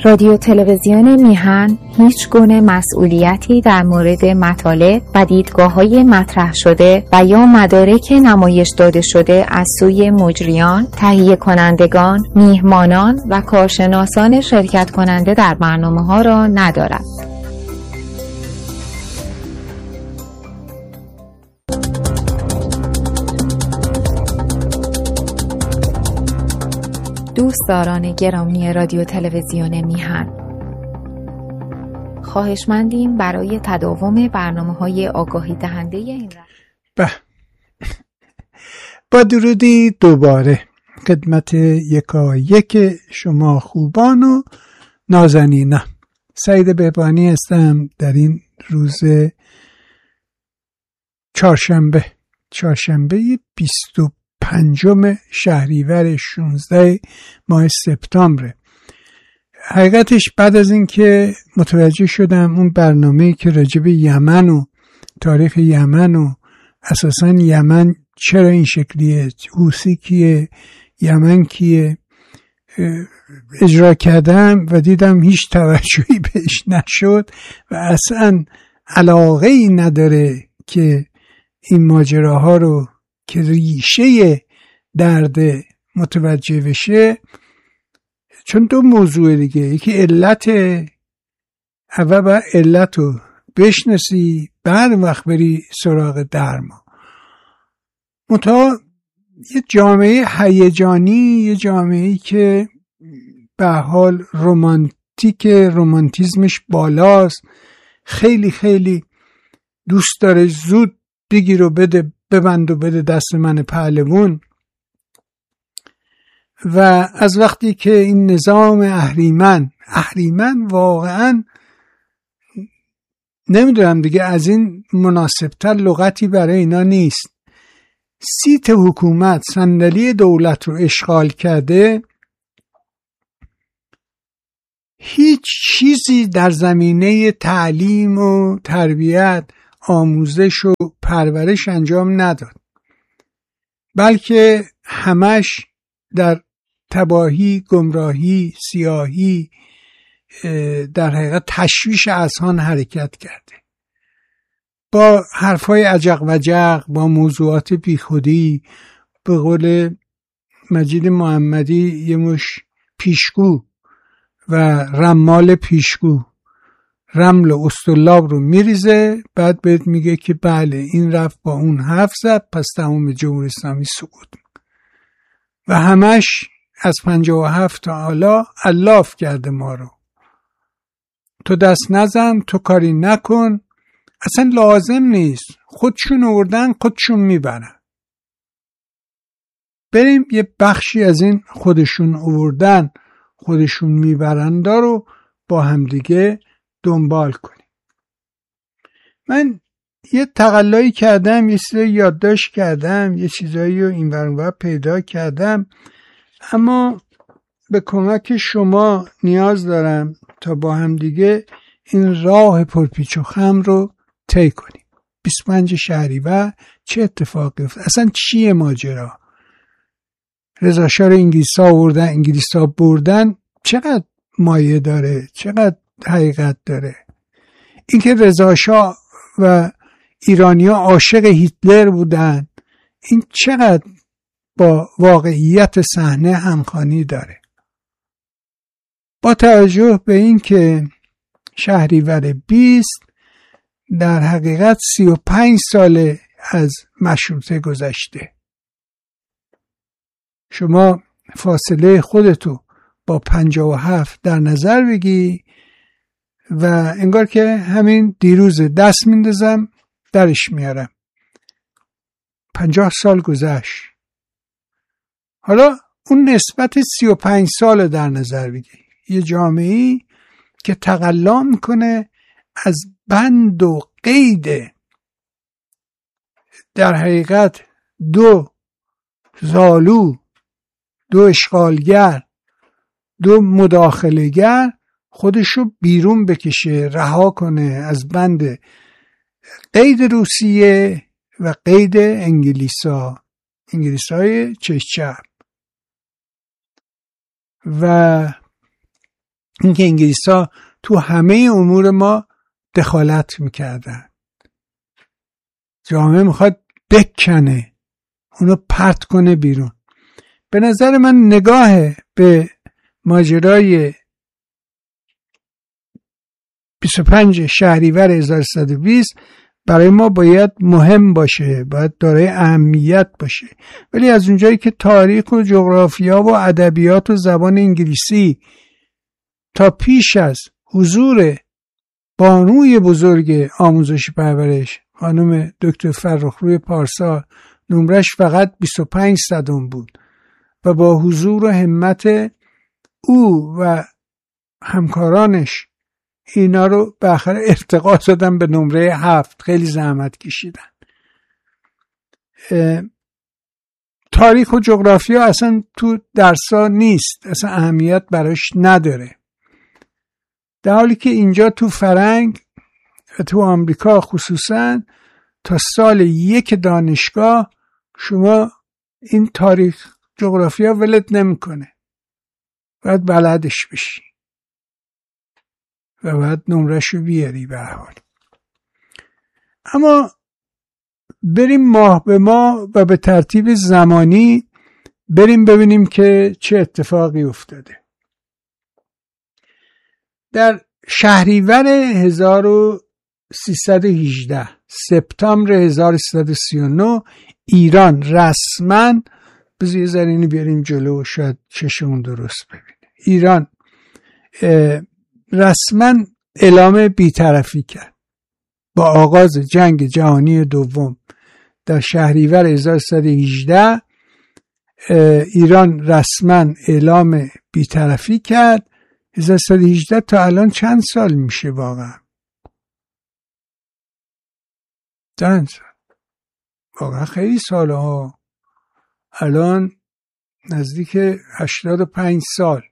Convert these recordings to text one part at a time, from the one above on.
رادیو تلویزیون میهن هیچ گونه مسئولیتی در مورد مطالب و دیدگاه‌های مطرح شده و یا مدارک نمایش داده شده از سوی مجریان، تهیه کنندگان، میهمانان و کارشناسان شرکت کننده در برنامه‌ها را ندارد. دوستداران گرامی رادیو تلویزیون میهن، خواهشمندیم برای تداوم برنامه‌های آگاهی دهنده این با درودی دوباره خدمت یکایک شما خوبان و نازنینان. سعید بهبانی هستم در این روز چهارشنبه 25 شهریور 16 ماه سپتامبر. حقیقتش بعد از این که متوجه شدم اون برنامه‌ای که راجع به یمن و تاریخ یمن و اساساً یمن چرا این شکلیه، حوثی کیه، یمن کیه، اجرا کردم و دیدم هیچ توجهی بهش نشد و اصلا علاقه ای نداره که این ماجراها رو که ریشه درد متوجه بشه. چون دو موضوع دیگه، یکی علت، اول باید علت رو بشناسی بعد وقت بری سراغ درمان. یه جامعه هیجانی، یه جامعه‌ای که به حال رومانتیزمش بالاست، خیلی خیلی دوست داره زود بگیر و بده، ببند و بده دست من پهلوان. و از وقتی که این نظام اهریمن واقعا نمیدونم دیگه از این مناسبتر لغتی برای اینا نیست، سیت حکومت، صندلی دولت رو اشغال کرده، هیچ چیزی در زمینه تعلیم و تربیت، آموزش و پرورش انجام نداد، بلکه همش در تباهی، گمراهی، سیاهی، در حقیقت تشویش اذهان حرکت کرده، با حرفای عجق وجق، با موضوعات بیخودی، به قول مجید محمدی یه مش پیشگو و رمال پیشگو، رمل و اسطلاب رو میریزه، بعد بهت میگه که بله این رفت با اون حرف زد، پس تمام جمهوری اسلامی سقوط. و همش از 57 تا حالا الاف کرده ما رو، تو دست نزن، تو کاری نکن، اصلا لازم نیست، خودشون آوردن خودشون میبرن. بریم یه بخشی از این خودشون آوردن خودشون میبرن رو با همدیگه دنبال کنیم. من یه تقلایی کردم، یه چیزایی یادداشت کردم، یه چیزایی رو این ور اون ور پیدا کردم، اما به کمک شما نیاز دارم تا با هم دیگه این راه پرپیچ و خم رو طی کنیم. 25 شهریور چه اتفاقی افتاد؟ اصلا چیه ماجرا؟ رضا شاه رو انگلیسا بردن چقدر مایه داره، چقدر حقیقت داره؟ اینکه رضا شاه و ایرانی‌ها عاشق هیتلر بودن، این چقدر با واقعیت صحنه همخوانی داره؟ با توجه به این که شهریور 20 در حقیقت 35 سال از مشروطه گذشته، شما فاصله خودتو با 57 در نظر بگی و انگار که همین دیروز دست میندازم درش میارم، 50 سال گذشت. حالا اون نسبت 35 سال در نظر بگی، یه جامعه‌ای که تقلا میکنه از بند و قید در حقیقت دو زالو، دو اشغالگر، دو مداخله‌گر، خودشو بیرون بکشه، رها کنه از بند قید روسیه و قید انگلیسای چشم. و اینکه انگلیس‌ها تو همه امور ما دخالت میکردن. جامعه میخواد بکنه، اونو پرت کنه بیرون. به نظر من نگاه به ماجرای 25 شهریور 1120 برای ما باید مهم باشه، باید دارای اهمیت باشه. ولی از اونجایی که تاریخ و جغرافیا و ادبیات و زبان انگلیسی تا پیش از حضور بانوی بزرگ آموزش پرورش خانم دکتر فرخروی پارسا نمرش فقط 25 صدم بود و با حضور و همت او و همکارانش اینا رو به آخر ارتقا دادن به نمره 7. خیلی زحمت کشیدن. تاریخ و جغرافیا اصلا تو درسا نیست، اصلا اهمیت براش نداره، در حالی که اینجا تو فرنگ و تو آمریکا خصوصا تا سال 1 دانشگاه شما این تاریخ جغرافیا ولت نمیکنه، باید بلدش بشی و باید نمرشو بیاری به هر حال. اما بریم ماه به ماه و به ترتیب زمانی بریم ببینیم که چه اتفاقی افتاده. در شهریور 1318 سپتامبر 1339 ایران رسما بذار زرینی بیاریم جلو شاید چشمون درست ببینه. ایران رسما اعلام بی‌طرفی کرد. با آغاز جنگ جهانی دوم در شهریور 1318 ایران رسما اعلام بی‌طرفی کرد. 1318 تا الان چند سال میشه واقعا؟ چند سال؟ واقعا خیلی ساله ها. الان نزدیک 85 سال.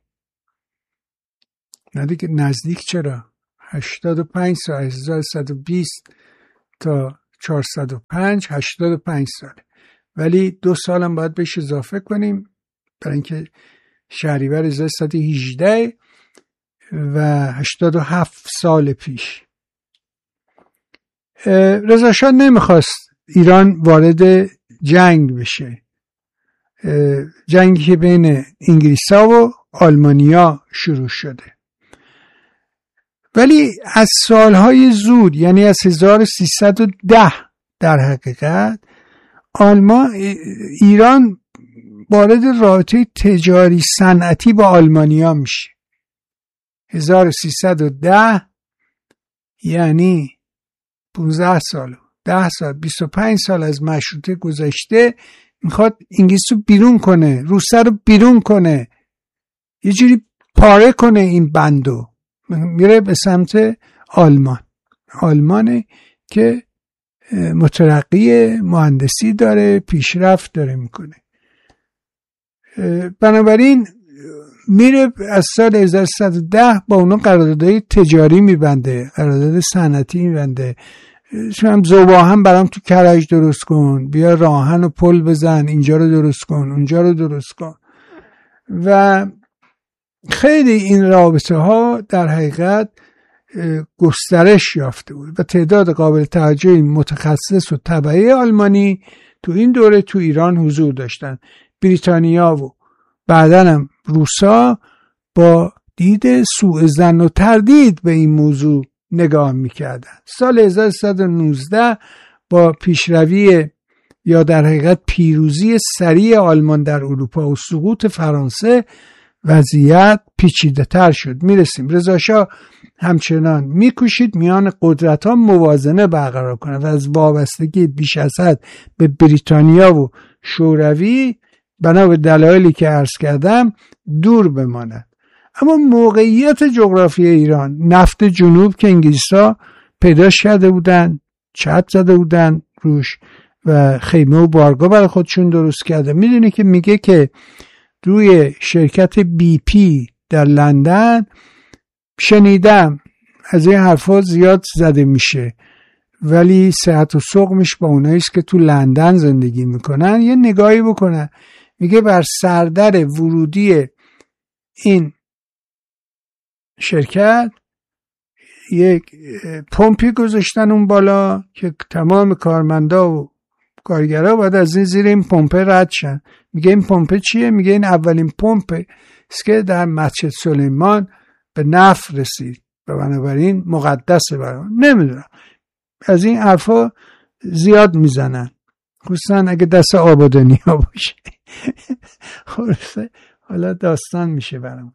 نزدیک چرا؟ 85 سال. 1120 تا 405 85 سال. ولی 2 سالم باید بهش اضافه کنیم برای اینکه شهریور 1118 و 87 سال پیش. رضا شاه نمیخواست ایران وارد جنگ بشه، جنگی که بین انگلیس‌ها و آلمانیا شروع شده. ولی از سالهای زود، یعنی از 1310 در حقیقت ایران وارد رابطه تجاری صنعتی با آلمانیا میشه. 1310 یعنی 15 سال، 10 سال، 25 سال از مشروطه گذشته، میخواد انگلیس رو بیرون کنه، روسیه رو بیرون کنه، یه جوری پاره کنه این بندو. میره به سمت آلمانه که مترقی مهندسی داره، پیشرفت داره میکنه. بنابراین میره از سال 1110 با اونا قراردادهای تجاری میبنده، قرارداد صنعتی میبنده. شما زوباهن برام تو کرج درست کن، بیا راهن و پل بزن، اینجا رو درست کن، اونجا رو درست کن. و خیلی این رابطه ها در حقیقت گسترش یافته بود و تعداد قابل توجهی متخصص و تبعی آلمانی تو این دوره تو ایران حضور داشتن. بریتانیا و بعدن هم روسا با دید سوء ظن و تردید به این موضوع نگاه میکردن. سال 1119 با پیشروی یا در حقیقت پیروزی سریع آلمان در اروپا و سقوط فرانسه وضعیت پیچیده تر شد. میرسیم رضا شاه همچنان میکوشید میان قدرت ها موازنه برقرار کنه و از وابستگی بیش از حد به بریتانیا و شوروی بنا به دلایلی که عرض کردم دور بماند. اما موقعیت جغرافی ایران، نفت جنوب که انگلیس‌ها پیداش کرده بودن، چتر زده بودن روش و خیمه و بارگاه برای خودشون درست کرده. میدونی که میگه که روی شرکت بی پی در لندن، شنیدم از این حرفا زیاد زده میشه ولی صحت و سقمش با اوناییست که تو لندن زندگی میکنن. یه نگاهی بکنن. میگه بر سردر ورودی این شرکت یک پمپی گذاشتن اون بالا که تمام کارمندا و کارگرها باید از این زیر این پمپ رد شن. میگه این پمپ چیه؟ میگه این اولین پمپ است که در مسجد سلیمان به نفع رسید و بنابراین مقدسه برای نمیدونم. از این حرفا زیاد میزنن، خصوصا اگه دست آبادانی ها باشه. خلاصه حالا داستان میشه برام.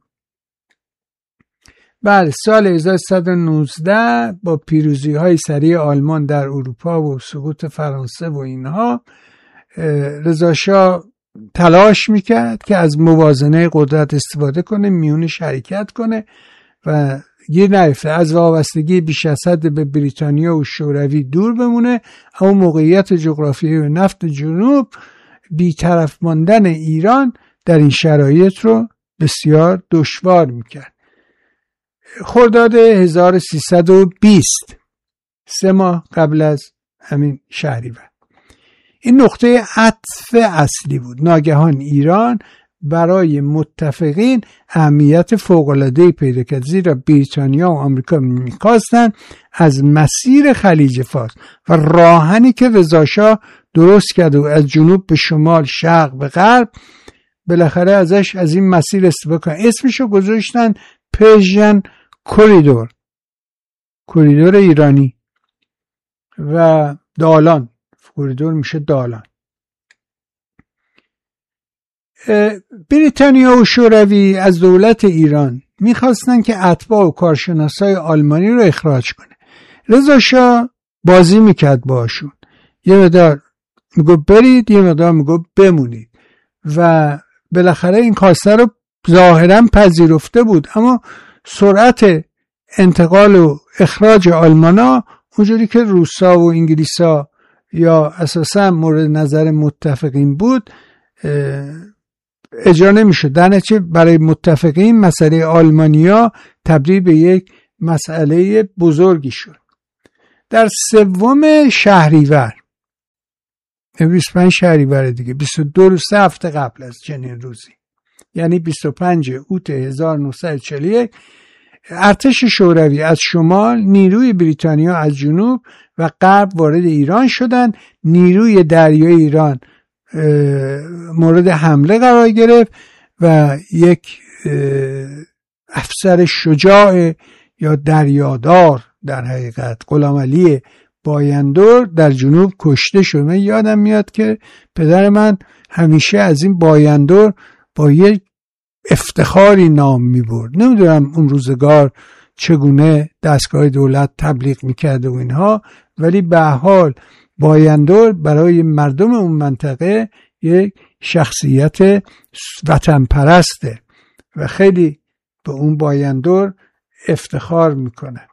بله، سال 1119 با پیروزی های سریع آلمان در اروپا و سقوط فرانسه و اینها، رضا شاه تلاش میکرد که از موازنه قدرت استفاده کنه، میونش حرکت کنه و گیر نیفته، از وابستگی بیش از حد به بریتانیا و شوروی دور بمونه. اما موقعیت جغرافیایی و نفت جنوب، بی‌طرف ماندن ایران در این شرایط رو بسیار دشوار میکرد. خرداد 1320، 3 ماه قبل از همین شهریور، این نقطه عطف اصلی بود. ناگهان ایران برای متفقین اهمیت فوق‌العاده‌ای پیدا کرد، زیرا بریتانیا و آمریکا می‌خواستند از مسیر خلیج فارس و راهنی که رضا شاه درست کرده و از جنوب به شمال، شرق به غرب، بالاخره ازش از این مسیر استفاده کنن. اسمشو گذاشتن پرژن کوریدور، کوریدور ایرانی، و دالان، کوریدور میشه دالان. بریتانیا و شوروی از دولت ایران میخواستن که اتباع و کارشناسای آلمانی رو اخراج کنه. رضا شاه بازی میکرد باشون، یه مقدار میگو برید، یه مقدار میگو بمونید، و بالاخره این کاسته رو ظاهرا پذیرفته بود. اما سرعت انتقال و اخراج آلمانا اونجوری که روسا و انگلیسا یا اساسا مورد نظر متفقین بود اجرا نمیشد. در نتیجه برای متفقین مسئله آلمانیا تبدیل به یک مسئله بزرگی شد. در 3 شهریور، 25 شهریور دیگه، 22 روز 3 هفته قبل از چنین روزی، یعنی 25 اوت 1941، ارتش شوروی از شمال، نیروی بریتانیا از جنوب و غرب وارد ایران شدند. نیروی دریایی ایران مورد حمله قرار گرفت و یک افسر شجاع یا دریادار، در حقیقت غلامعلی بایندور، در جنوب کشته شد. من یادم میاد که پدر من همیشه از این بایندور با یک افتخاری نام میبرد. نمیدونم اون روزگار چگونه دستگاه دولت تبلیغ میکرده و اینها، ولی به حال بایندور برای مردم اون منطقه یک شخصیت وطن پرسته و خیلی به اون بایندور افتخار میکنه.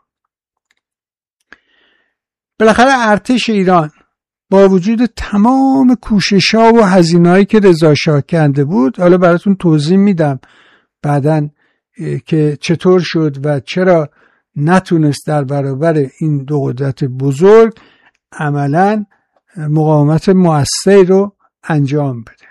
بالاخره ارتش ایران با وجود تمام کوشش‌ها و هزینه‌هایی که رضا شاه کرده بود، حالا براتون توضیح میدم بعداً که چطور شد و چرا نتونست در برابر این دو قدرت بزرگ عملاً مقاومت مؤثری رو انجام بده.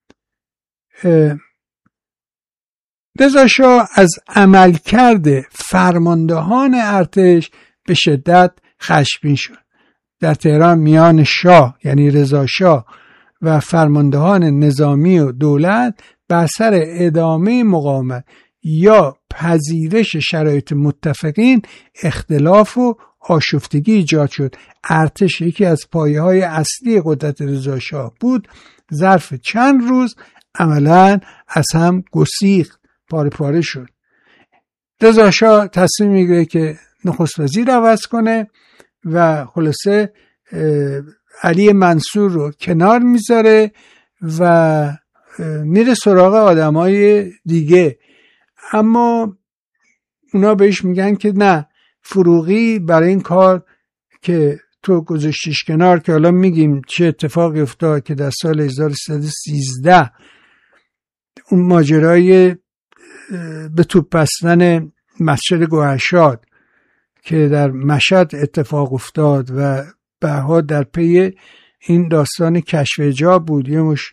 رضا شاه از عملکرد فرماندهان ارتش به شدت خشمگین شد. در تهران میان شاه، یعنی رضا شاه، و فرماندهان نظامی و دولت بر سر ادامه مقاومت یا پذیرش شرایط متفقین اختلاف و آشفتگی ایجاد شد. ارتش، یکی از پایه‌های اصلی قدرت رضا شاه بود، ظرف چند روز عملاً از هم گسیخت، پاره پاره شد. رضا شاه تصمیم میگیره که نخست وزیر عوض کنه و خلاصه علی منصور رو کنار میذاره و میره سراغ آدمای دیگه. اما اونا بهش میگن که نه، فروغی برای این کار که تو گذاشتیش کنار، که حالا میگیم چه اتفاقی افتاد که در سال 1313 اون ماجرای به توپ بستن مسجد گوهرشاد که در مشهد اتفاق افتاد و بعدها در پی این داستان کشف حجاب بود. یه مش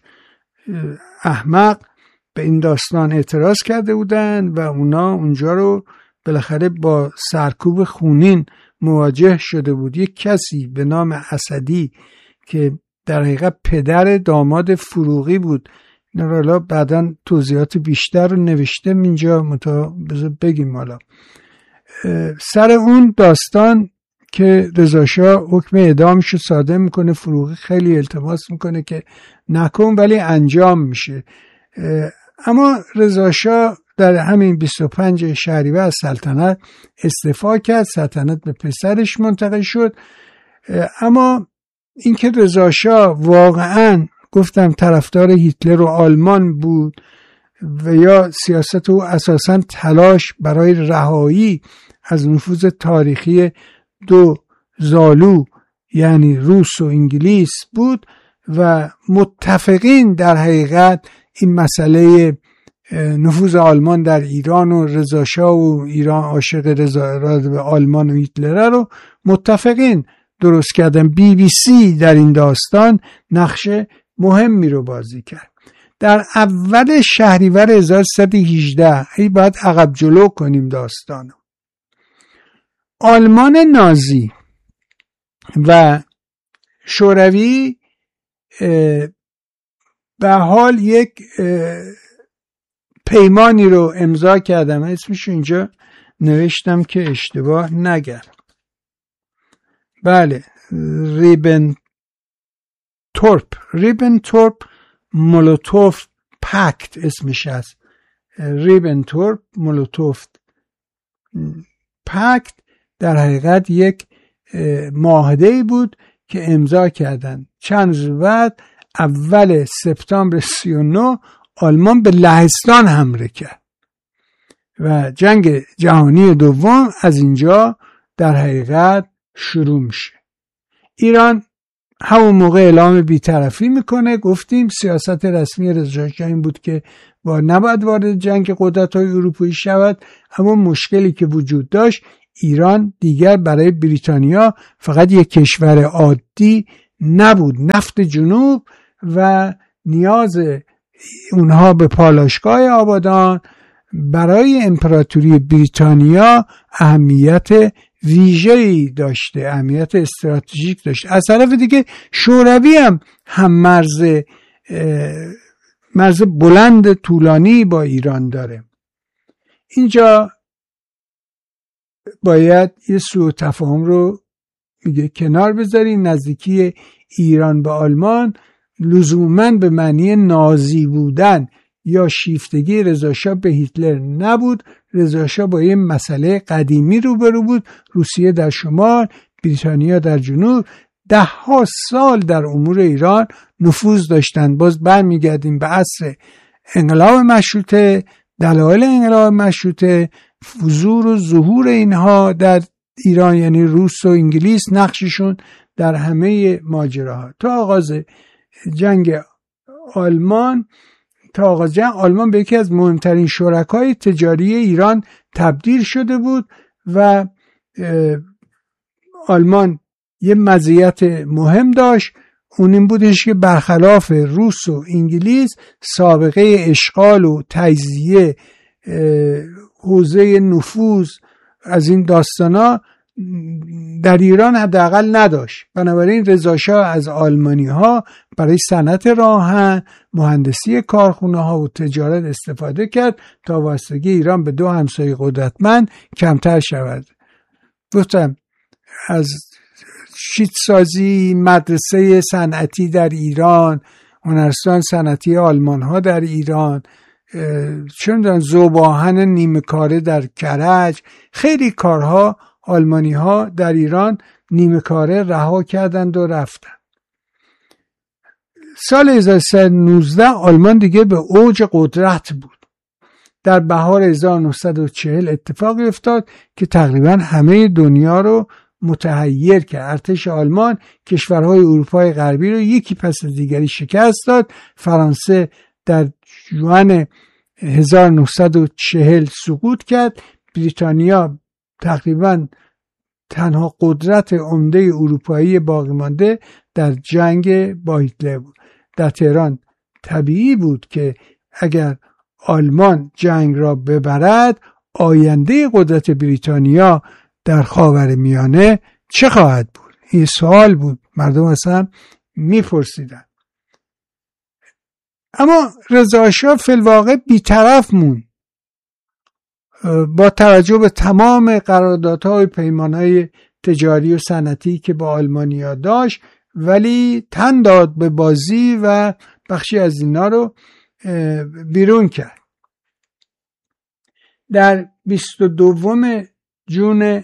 احمق به این داستان اعتراض کرده بودن و اونا اونجا رو بالاخره با سرکوب خونین مواجه شده بود. یک کسی به نام اسدی که در حقیقت پدر داماد فروغی بود، حالا بعداً توضیحات بیشتر رو نوشته اینجا، بذار بگیم. حالا سر اون داستان که رضا شاه حکم اعدامش رو صادر میکنه، فروغی خیلی التماس میکنه که نکن ولی انجام میشه. اما رضا شاه در همین 25 شهریور از سلطنت استعفا کرد، سلطنت به پسرش منتقل شد. اما اینکه رضا شاه واقعاً گفتم طرفدار هیتلر و آلمان بود و یا سیاست او اساساً تلاش برای رهایی از نفوذ تاریخی دو زالو یعنی روس و انگلیس بود و متفقین در حقیقت این مسئله نفوذ آلمان در ایران و رضا شاه و ایران عاشق رضا آلمان و هیتلر رو متفقین درست کردن. BBC در این داستان نقش مهمی رو بازی کرد. در اول شهریور 1318 باید عقب جلو کنیم داستانو. آلمان نازی و شوروی به حال یک پیمانی رو امضا کردم، اسمش اینجا نوشتم که اشتباه نگردم. بله، ریبنتورپ مولوتوف پکت اسمش هست. ریبنتورپ مولوتوف پکت در حقیقت یک معاهده‌ای بود که امضا کردن. چند روز بعد اول سپتامبر 39 آلمان به لهستان حمله کرد و جنگ جهانی دوم از اینجا در حقیقت شروع میشه. ایران همون موقع اعلام بی‌طرفی میکنه. گفتیم سیاست رسمی رضا شاه این بود که نباید وارد جنگ قدرت‌های اروپایی شود، اما مشکلی که وجود داشت ایران دیگر برای بریتانیا فقط یک کشور عادی نبود، نفت جنوب و نیاز اونها به پالایشگاه آبادان برای امپراتوری بریتانیا اهمیت ویژه‌ای داشته، اهمیت استراتژیک داشته. از طرف دیگه شوروی هم مرز بلند طولانی با ایران داره. اینجا باید یه سوء تفاهم رو میگه کنار بذاریم. نزدیکی ایران به آلمان لزوماً به معنی نازی بودن یا شیفتگی رضا شاه به هیتلر نبود. رضا شاه با یه مسئله قدیمی روبرو بود، روسیه در شمال، بریتانیا در جنوب، 10 سال در امور ایران نفوذ داشتند. باز برمیگردیم به عصر انقلاب مشروطه، دلایل انقلاب مشروطه، حضور و ظهور اینها در ایران یعنی روس و انگلیس، نقششون در همه ماجراها. تا آغاز جنگ آلمان به یکی از مهمترین شرکای تجاری ایران تبدیل شده بود و آلمان یه مزیت مهم داشت، اون این بودش که برخلاف روس و انگلیس سابقه اشغال و تجزیه حوزه نفوذ از این داستانا در ایران حداقل نداشت. بنابراین رضا شاه از آلمانی ها برای صنعت راهن، مهندسی کارخونه ها و تجارت استفاده کرد تا وابستگی ایران به دو همسایه قدرتمند کمتر شود. گفتم از شیتسازی، مدرسه صنعتی در ایران، هنرستان صنعتی آلمان ها در ایران، ذوب‌آهن نیمه کاره در کرج، خیلی کارها آلمانی ها در ایران نیمه کاره رها کردند و رفتند. سال 1319 آلمان دیگه به اوج قدرت بود. در بهار 1940 اتفاقی افتاد که تقریبا همه دنیا رو متحیر کرد. ارتش آلمان کشورهای اروپای غربی رو یکی پس از دیگری شکست داد. فرانسه در ژوئن 1940 سقوط کرد. بریتانیا تقریبا تنها قدرت عمده اروپایی باقی مانده در جنگ با هیتلر بود. در تهران طبیعی بود که اگر آلمان جنگ را ببرد، آینده قدرت بریتانیا در خاورمیانه چه خواهد بود؟ این سوال بود، مردم اصلا میپرسیدن. اما رضا شاه فی الواقع بی‌طرف موند با توجه به تمام قراردادها و پیمانهای تجاری و صنعتی که با آلمانیا داشت، ولی تن داد به بازی و بخشی از اینا رو بیرون کرد. در 22 جون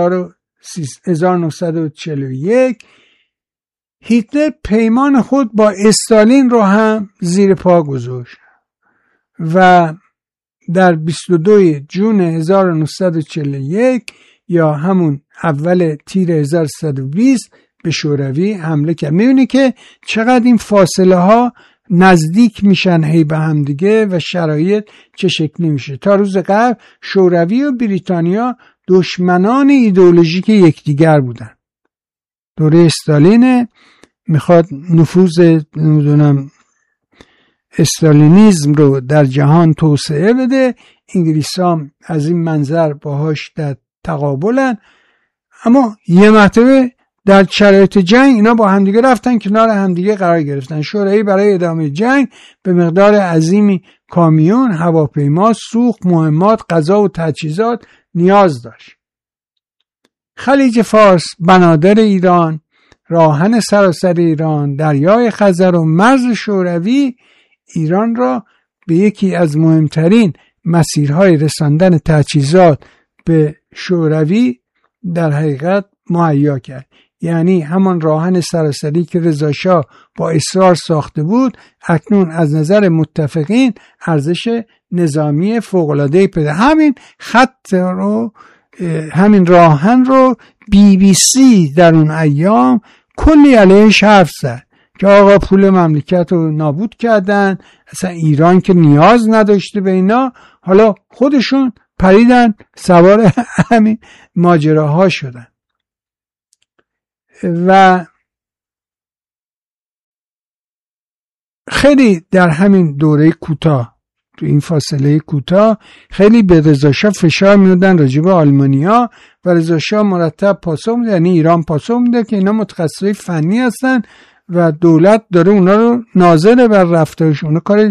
1941 هیتلر پیمان خود با استالین رو هم زیر پا گذاشت و در 22 جون 1941 یا همون اول تیر 1320 به شوروی حمله کرد. میبینی که چقدر این فاصله ها نزدیک میشن هی به هم دیگه و شرایط چه شکلی میشه. تا روز قبل شوروی و بریتانیا دشمنان ایدئولوژیک یکدیگر بودن. دوره استالین میخواد نفوذ استالینیزم رو در جهان توسعه بده، انگلیس‌ها از این منظر باهاش در تقابلن، اما یه مرتبه در شرایط جنگ اینا با همدیگه رفتن کنار همدیگه قرار گرفتن. شوروی برای ادامه جنگ به مقدار عظیمی کامیون، هواپیما، سوخت، مهمات، غذا و تجهیزات نیاز داشت. خلیج فارس، بنادر ایران، راهن سراسر ایران، دریای خزر و مرز شوروی ایران را به یکی از مهمترین مسیرهای رساندن تجهیزات به شوروی در حقیقت مهیا کرد. یعنی همان راهن سراسری که رضا شاه با اصرار ساخته بود اکنون از نظر متفقین ارزش نظامی فوق‌العاده‌ای پیدا. همین خط رو، همین راهن رو BBC در اون ایام کلی علیهش حرف زد که آقا پول مملکت رو نابود کردن، اصلا ایران که نیاز نداشته به اینا، حالا خودشون پریدن سوار همین ماجراها شدن. و خیلی در همین دوره کوتاه، تو این فاصله کوتاه، خیلی به رضا شاه فشار میدادن راجع به آلمانیا و رضا شاه مرتب پاسخ میده، یعنی ایران پاسخ میده که اینا متخصصای فنی هستن و دولت داره اونا رو ناظر بر رفتارشون، اونا کار